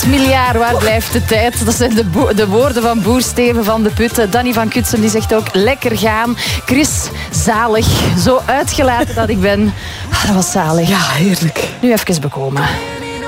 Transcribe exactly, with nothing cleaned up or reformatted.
miljard, waar blijft de tijd? Dat zijn de, bo- de woorden van boer Steven van de Putten. Danny van Kutsen die zegt ook lekker gaan. Chris, zalig. Zo uitgelaten dat ik ben. Ah, dat was zalig. Ja, heerlijk. Nu even bekomen.